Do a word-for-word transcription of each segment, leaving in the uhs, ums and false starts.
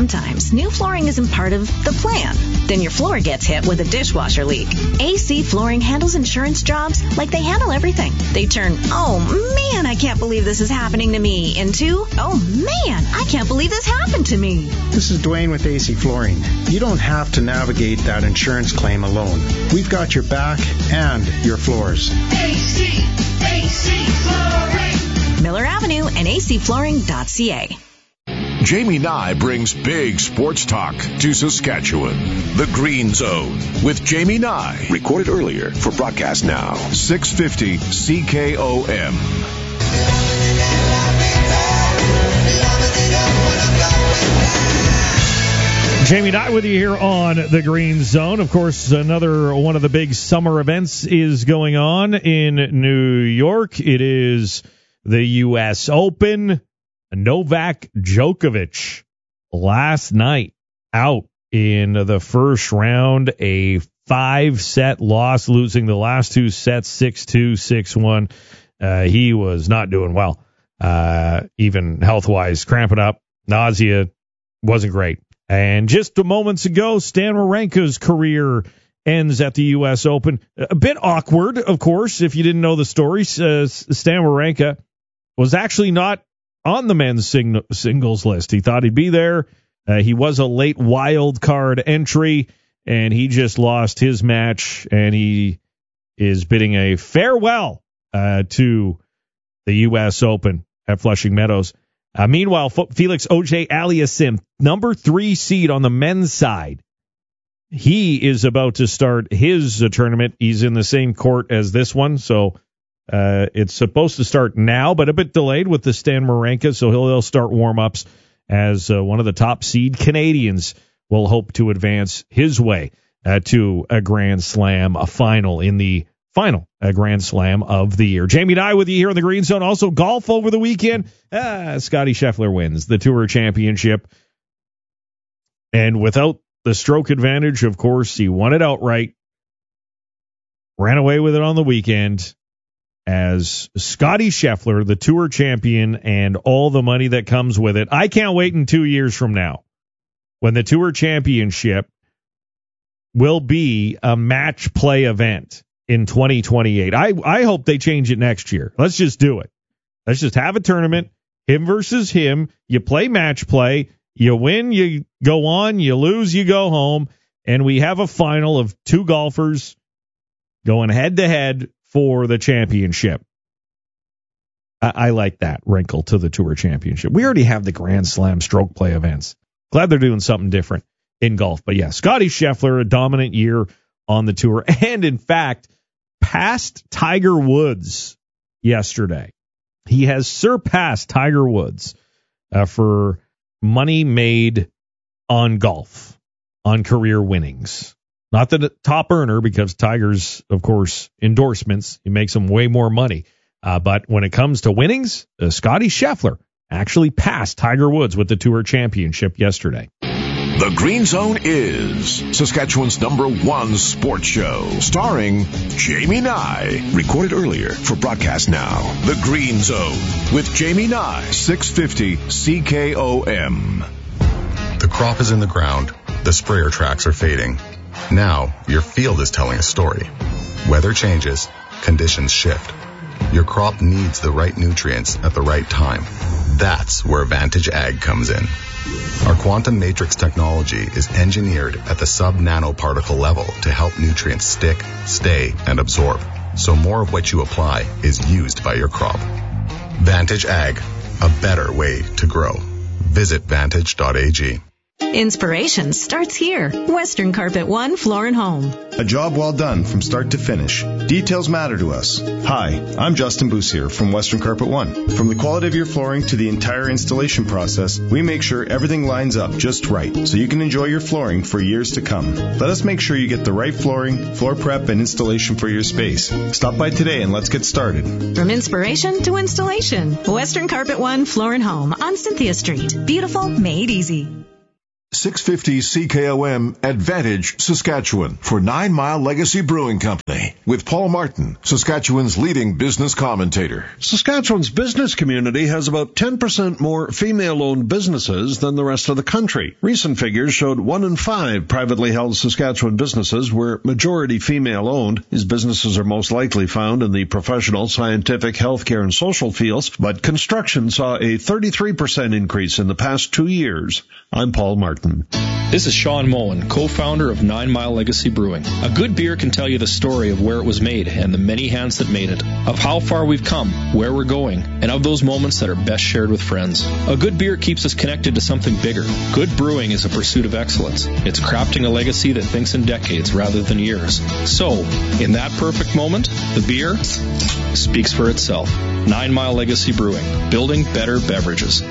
sometimes new flooring isn't part of the plan. Then your floor gets hit with a dishwasher leak. A C Flooring handles insurance jobs like they handle everything. They turn, oh man, I can't believe this is happening to me, into, oh man, I can't believe this happened to me. This is Dwayne with A C Flooring. You don't have to navigate that insurance claim alone. We've got your back and your floors. A C, A C Flooring. Miller Avenue and A C flooring dot C A. Jamie Nye brings big sports talk to Saskatchewan. The Green Zone with Jamie Nye. Recorded earlier for broadcast now. six fifty C K O M. Jamie Nye with you here on the Green Zone. Of course, another one of the big summer events is going on in New York. It is the U S Open. Novak Djokovic last night out in the first round, a five-set loss, losing the last two sets, six two, six one. Uh, he was not doing well, uh, even health-wise, cramping up, nausea, wasn't great. And just moments ago, Stan Wawrinka's career ends at the U S Open. A bit awkward, of course, if you didn't know the story. Uh, Stan Wawrinka was actually not on the men's sing- singles list. He thought he'd be there. Uh, he was a late wild card entry, and he just lost his match, and he is bidding a farewell uh, to the U S Open at Flushing Meadows. Uh, meanwhile, F- Felix Auger-Aliassime, number three seed on the men's side, he is about to start his uh, tournament. He's in the same court as this one, so Uh, it's supposed to start now, but a bit delayed with the Stan Wawrinka, so he'll, he'll start warm-ups as uh, one of the top seed Canadians will hope to advance his way uh, to a Grand Slam, a final in the final a Grand Slam of the year. Jamie Nye with you here in the Green Zone. Also, golf over the weekend. Ah, Scotty Scheffler wins the Tour Championship. And without the stroke advantage, of course, he won it outright. Ran away with it on the weekend. As Scotty Scheffler, the Tour champion, and all the money that comes with it. I can't wait in two years from now when the Tour Championship will be a match play event in twenty twenty-eight. I, I hope they change it next year. Let's just do it. Let's just have a tournament, him versus him. You play match play. You win, you go on. You lose, you go home. And we have a final of two golfers going head-to-head for the championship. I, I like that wrinkle to the Tour Championship. We already have the Grand Slam stroke play events. Glad they're doing something different in golf. But yeah, Scotty Scheffler, a dominant year on the Tour. And in fact, passed Tiger Woods yesterday. He has surpassed Tiger Woods uh, for money made on golf, on career winnings. Not the top earner, because Tiger's, of course, endorsements, he makes them way more money. Uh, but when it comes to winnings, uh, Scotty Scheffler actually passed Tiger Woods with the Tour Championship yesterday. The Green Zone is Saskatchewan's number one sports show, starring Jamie Nye. Recorded earlier for broadcast now. The Green Zone with Jamie Nye, six fifty C K O M. The crop is in the ground. The sprayer tracks are fading. Now, your field is telling a story. Weather changes, conditions shift. Your crop needs the right nutrients at the right time. That's where Vantage Ag comes in. Our quantum matrix technology is engineered at the sub-nanoparticle level to help nutrients stick, stay, and absorb, so more of what you apply is used by your crop. Vantage Ag, a better way to grow. Visit vantage dot a g. Inspiration starts here. Western Carpet One Floor and Home. A job well done from start to finish. Details matter to us. Hi, I'm Justin Boussier from Western Carpet One. From the quality of your flooring to the entire installation process, we make sure everything lines up just right so you can enjoy your flooring for years to come. Let us make sure you get the right flooring, floor prep, and installation for your space. Stop by today and let's get started. From inspiration to installation, Western Carpet One Floor and Home on Cynthia Street. Beautiful, made easy. six fifty C K O M Advantage, Saskatchewan, for Nine Mile Legacy Brewing Company, with Paul Martin, Saskatchewan's leading business commentator. Saskatchewan's business community has about ten percent more female-owned businesses than the rest of the country. Recent figures showed one in five privately held Saskatchewan businesses were majority female-owned. These businesses are most likely found in the professional, scientific, healthcare, and social fields, but construction saw a thirty-three percent increase in the past two years. I'm Paul Martin. This is Sean Moen, co-founder of Nine Mile Legacy Brewing. A good beer can tell you the story of where it was made and the many hands that made it, of how far we've come, where we're going, and of those moments that are best shared with friends. A good beer keeps us connected to something bigger. Good brewing is a pursuit of excellence. It's crafting a legacy that thinks in decades rather than years. So, in that perfect moment, the beer speaks for itself. Nine Mile Legacy Brewing, building better beverages.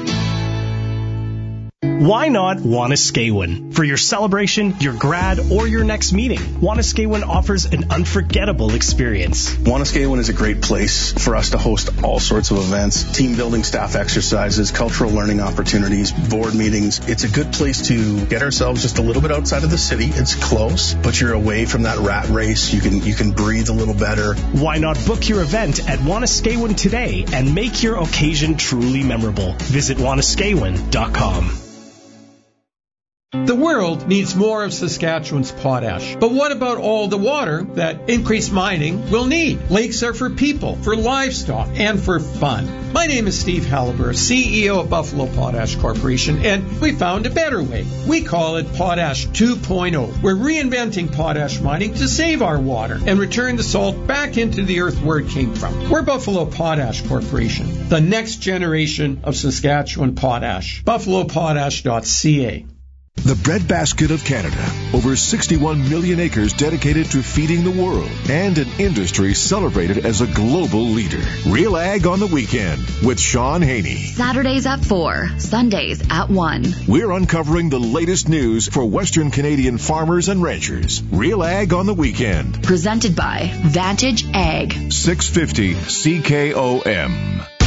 Why not Wanuskewin? For your celebration, your grad, or your next meeting, Wanuskewin offers an unforgettable experience. Wanuskewin is a great place for us to host all sorts of events, team building, staff exercises, cultural learning opportunities, board meetings. It's a good place to get ourselves just a little bit outside of the city. It's close, but you're away from that rat race. You can you can breathe a little better. Why not book your event at Wanuskewin today and make your occasion truly memorable? Visit Wanuskewin dot com. The world needs more of Saskatchewan's potash. But what about all the water that increased mining will need? Lakes are for people, for livestock, and for fun. My name is Steve Halliburton, C E O of Buffalo Potash Corporation, and we found a better way. We call it Potash two point oh. We're reinventing potash mining to save our water and return the salt back into the earth where it came from. We're Buffalo Potash Corporation, the next generation of Saskatchewan potash. buffalo potash dot c a. The breadbasket of Canada. Over sixty-one million acres dedicated to feeding the world, and an industry celebrated as a global leader. Real Ag on the Weekend with Sean Haney. Saturdays at four, Sundays at one. We're uncovering the latest news for Western Canadian farmers and ranchers. Real Ag on the Weekend. Presented by Vantage Ag. six fifty C K O M.